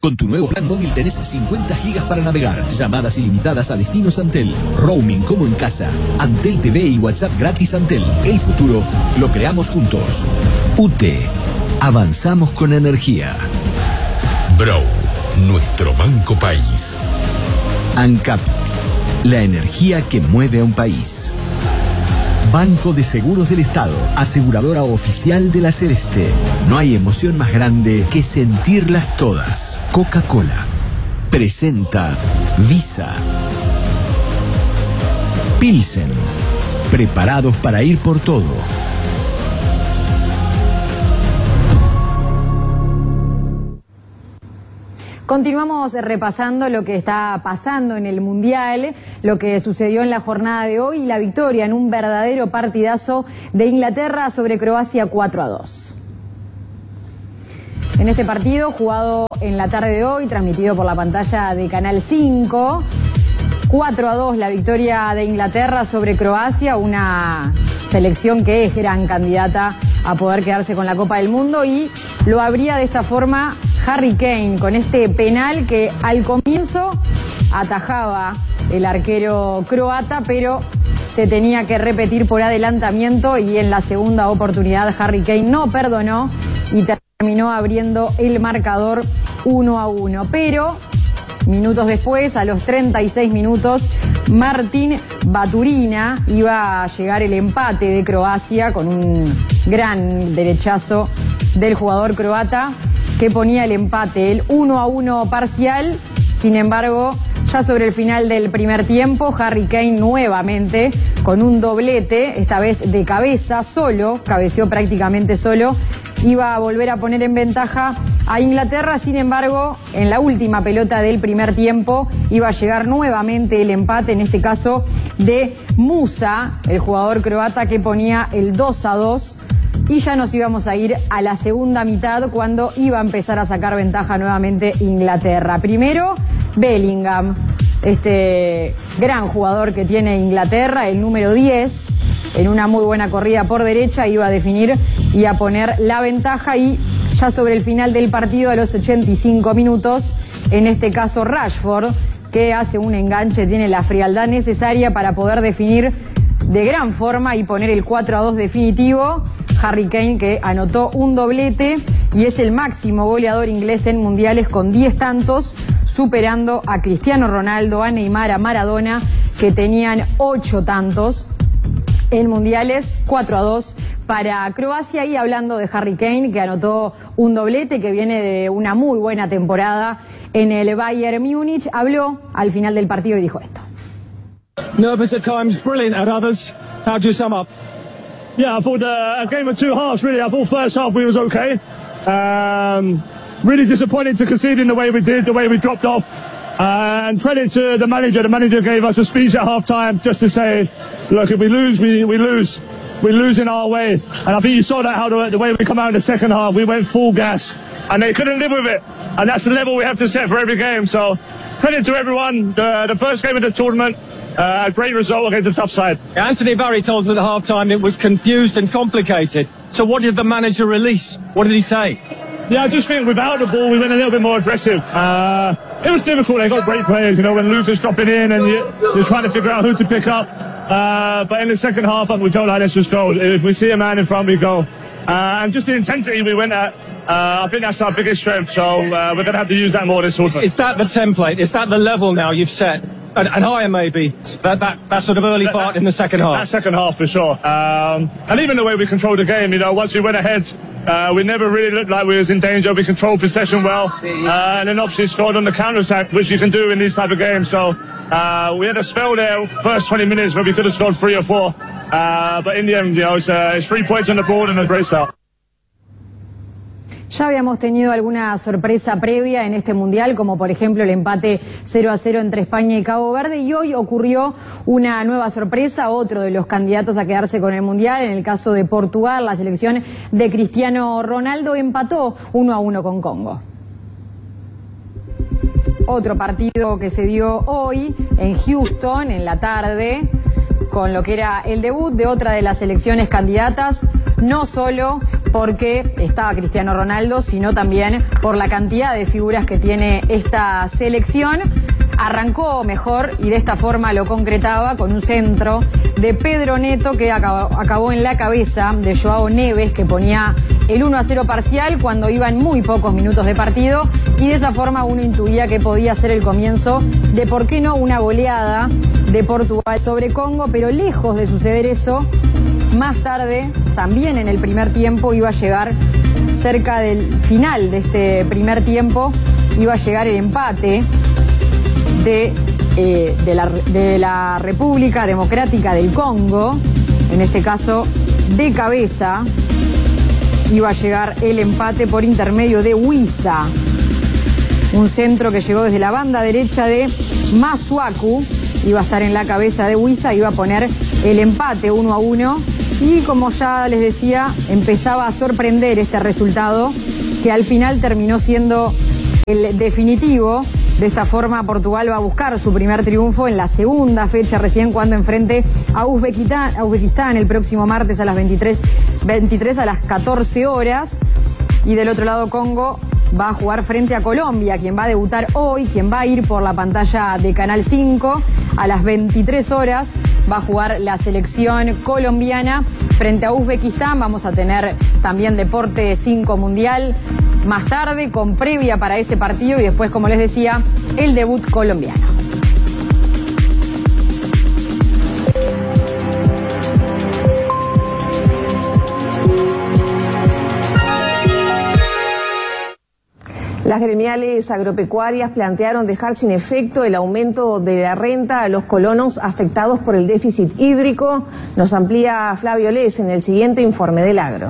Con tu nuevo plan móvil tenés 50 gigas para navegar, llamadas ilimitadas a destinos Antel, roaming como en casa, Antel TV y WhatsApp gratis Antel. El futuro lo creamos juntos. UTE. Avanzamos con energía. Brow, nuestro banco país. ANCAP. La energía que mueve a un país. Banco de Seguros del Estado, aseguradora oficial de la Celeste. No hay emoción más grande que sentirlas todas. Coca-Cola presenta Visa. Pilsen, preparados para ir por todo. Continuamos repasando lo que está pasando en el Mundial, lo que sucedió en la jornada de hoy y la victoria en un verdadero partidazo de Inglaterra sobre Croacia 4-2. En este partido, jugado en la tarde de hoy, transmitido por la pantalla de Canal 5, 4-2 la victoria de Inglaterra sobre Croacia, una selección que es gran candidata a poder quedarse con la Copa del Mundo, y lo abría de esta forma Harry Kane con este penal que al comienzo atajaba el arquero croata, pero se tenía que repetir por adelantamiento, y en la segunda oportunidad Harry Kane no perdonó y terminó abriendo el marcador 1-1. Pero minutos después, a los 36 minutos, Martin Baturina iba a llegar el empate de Croacia con un gran derechazo del jugador croata que ponía el empate, el 1-1 parcial. Sin embargo, ya sobre el final del primer tiempo, Harry Kane nuevamente con un doblete, esta vez de cabeza, solo, cabeceó prácticamente solo, iba a volver a poner en ventaja a Inglaterra. Sin embargo, en la última pelota del primer tiempo iba a llegar nuevamente el empate, en este caso de Musa, el jugador croata, que ponía el 2-2. Y ya nos íbamos a ir a la segunda mitad, cuando iba a empezar a sacar ventaja nuevamente Inglaterra. Primero, Bellingham, este gran jugador que tiene Inglaterra, el número 10, en una muy buena corrida por derecha, iba a definir y a poner la ventaja. Y ya sobre el final del partido, a los 85 minutos, en este caso Rashford, que hace un enganche, tiene la frialdad necesaria para poder definir de gran forma y poner el 4-2 definitivo. Harry Kane, que anotó un doblete y es el máximo goleador inglés en mundiales con 10 tantos, superando a Cristiano Ronaldo, a Neymar, a Maradona, que tenían 8 tantos en mundiales. 4-2 para Croacia. Y hablando de Harry Kane, que anotó un doblete, que viene de una muy buena temporada en el Bayern Múnich, habló al final del partido y dijo esto. Nervous at times, brilliant at others. How do you sum up? Yeah, I thought a game of two halves, really. I thought first half we was okay. Really disappointed to concede in the way we did, the way we dropped off. And credit to the manager. The manager gave us a speech at half-time just to say, look, if we lose, we lose. We lose in our way. And I think you saw that, how the way we come out in the second half. We went full gas. And they couldn't live with it. And that's the level we have to set for every game. So credit to everyone. The first game of the tournament, a great result against a tough side. Anthony Barry told us at half-time it was confused and complicated. So what did the manager release? What did he say? Yeah, I just think without the ball, we went a little bit more aggressive. It was difficult. They got great players, you know, when Lucas dropping in and you're trying to figure out who to pick up. But in the second half, we felt like let's just go. If we see a man in front, we go. And just the intensity we went at, I think that's our biggest strength. So we're going to have to use that more this tournament. Is that the template? Is that the level now you've set? And higher maybe, that sort of early part in the second half. That second half for sure. And even the way we controlled the game, you know, once we went ahead, we never really looked like we was in danger. We controlled possession well, and then obviously scored on the counter-attack, which you can do in these type of games. So we had a spell there, first 20 minutes, where we could have scored 3 or 4. But in the end, you know, it's 3 points on the board and a great start. Ya habíamos tenido alguna sorpresa previa en este Mundial, como por ejemplo el empate 0-0 entre España y Cabo Verde, y hoy ocurrió una nueva sorpresa, otro de los candidatos a quedarse con el Mundial. En el caso de Portugal, la selección de Cristiano Ronaldo empató 1-1 con Congo. Otro partido que se dio hoy en Houston, en la tarde, con lo que era el debut de otra de las selecciones candidatas, no solo porque estaba Cristiano Ronaldo, sino también por la cantidad de figuras que tiene esta selección. Arrancó mejor y de esta forma lo concretaba con un centro de Pedro Neto que acabó en la cabeza de Joao Neves, que ponía el 1-0 parcial cuando iban muy pocos minutos de partido, y de esa forma uno intuía que podía ser el comienzo de, por qué no, una goleada de Portugal sobre Congo, pero lejos de suceder eso, más tarde, también en el primer tiempo, iba a llegar, cerca del final de este primer tiempo, iba a llegar el empate de la República Democrática del Congo, en este caso de cabeza, iba a llegar el empate por intermedio de Wissa, un centro que llegó desde la banda derecha de Masuaku, iba a estar en la cabeza de Wissa, iba a poner el empate 1-1, y como ya les decía, empezaba a sorprender este resultado, que al final terminó siendo el definitivo. De esta forma, Portugal va a buscar su primer triunfo en la segunda fecha, recién cuando enfrente a Uzbekistán el próximo martes a las 23 a las 14 horas. Y del otro lado, Congo va a jugar frente a Colombia, quien va a debutar hoy, quien va a ir por la pantalla de Canal 5. A las 23 horas va a jugar la selección colombiana frente a Uzbekistán. Vamos a tener también Deporte 5 Mundial más tarde, con previa para ese partido, y después, como les decía, el debut colombiano. Las gremiales agropecuarias plantearon dejar sin efecto el aumento de la renta a los colonos afectados por el déficit hídrico. Nos amplía Flavio Les en el siguiente informe del Agro.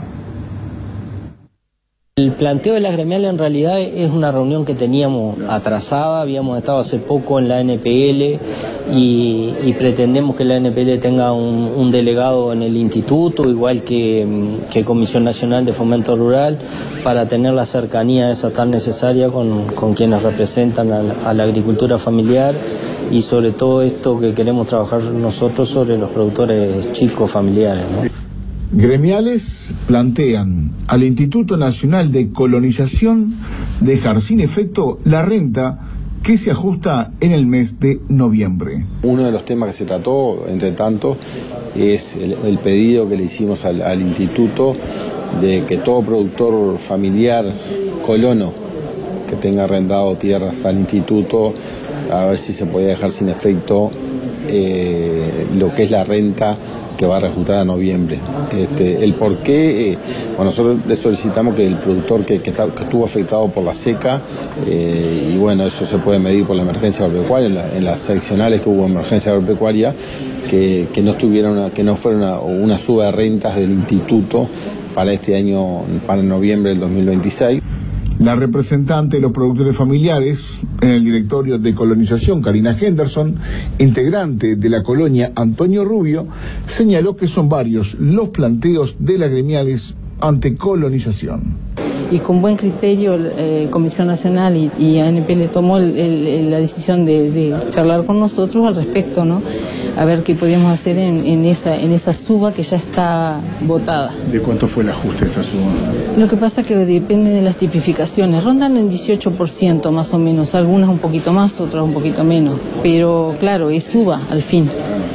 El planteo de las gremiales en realidad es una reunión que teníamos atrasada, habíamos estado hace poco en la NPL y pretendemos que la NPL tenga un delegado en el instituto, igual que Comisión Nacional de Fomento Rural, para tener la cercanía esa tan necesaria con quienes representan a la agricultura familiar, y sobre todo esto que queremos trabajar nosotros sobre los productores chicos familiares, ¿no? Gremiales plantean al Instituto Nacional de Colonización dejar sin efecto la renta que se ajusta en el mes de noviembre. Uno de los temas que se trató, entre tanto, es el pedido que le hicimos al Instituto de que todo productor familiar colono que tenga arrendado tierras al Instituto, a ver si se podía dejar sin efecto lo que es la renta que va a resultar a noviembre. El por qué, bueno, nosotros le solicitamos que el productor que estuvo afectado por la seca, y bueno, eso se puede medir por la emergencia agropecuaria, en las seccionales que hubo emergencia agropecuaria, que no fuera una suba de rentas del instituto para este año, para noviembre del 2026. La representante de los productores familiares en el directorio de colonización, Karina Henderson, integrante de la colonia Antonio Rubio, señaló que son varios los planteos de las gremiales ante colonización. Y con buen criterio Comisión Nacional y ANPL tomó la decisión de charlar con nosotros al respecto, ¿no? A ver qué podíamos hacer en esa suba que ya está votada. ¿De cuánto fue el ajuste de esta suba? Lo que pasa es que depende de las tipificaciones, rondan en 18% más o menos, algunas un poquito más, otras un poquito menos, pero claro, es suba al fin.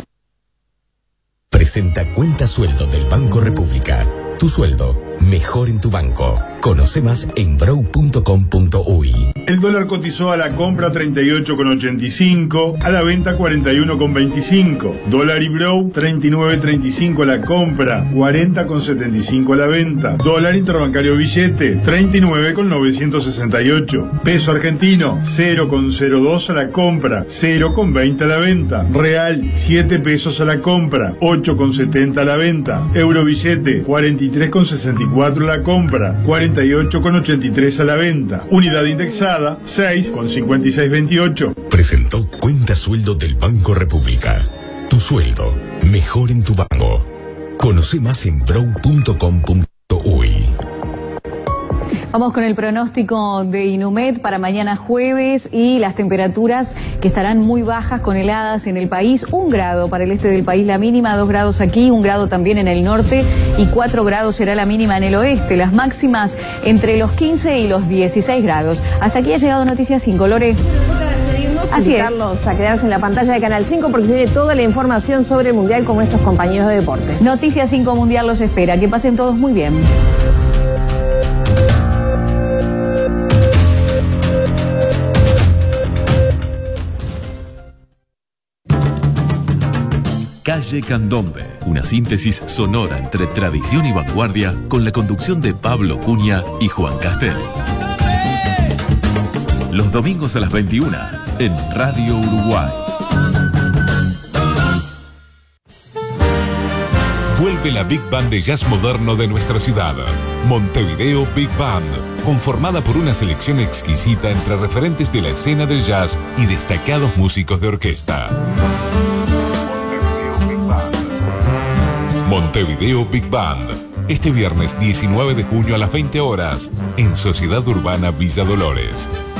Presenta Cuenta Sueldo del Banco República. Tu sueldo, mejor en tu banco. Conoce más en brow.com.uy. El dólar cotizó a la compra 38,85, a la venta 41,25. Dólar y Brow 39,35 a la compra, 40,75 a la venta. Dólar interbancario billete 39,968. Peso argentino 0,02 a la compra, 0,20 a la venta. Real 7 pesos a la compra, 8,70 a la venta. Euro billete 43,64 a la compra, 48,83 a la venta. Unidad indexada 6,5628. Presentó Cuenta Sueldo del Banco República. Tu sueldo, mejor en tu banco. Conoce más en brow.com.uy. Vamos con el pronóstico de Inumet para mañana jueves y las temperaturas que estarán muy bajas con heladas en el país. 1 grado para el este del país la mínima, 2 grados aquí, 1 grado también en el norte y 4 grados será la mínima en el oeste. Las máximas entre los 15 y los 16 grados. Hasta aquí ha llegado Noticias 5, Lore. Así es. A quedarse en la pantalla de Canal 5 porque tiene toda la información sobre el Mundial con nuestros compañeros de deportes. Noticias 5 Mundial los espera. Que pasen todos muy bien. Calle Candombe, una síntesis sonora entre tradición y vanguardia con la conducción de Pablo Cunha y Juan Castel. Los domingos a las 21 en Radio Uruguay. Vuelve la Big Band de jazz moderno de nuestra ciudad, Montevideo Big Band, conformada por una selección exquisita entre referentes de la escena del jazz y destacados músicos de orquesta. Montevideo Big Band, este viernes 19 de junio a las 20 horas, en Sociedad Urbana Villa Dolores.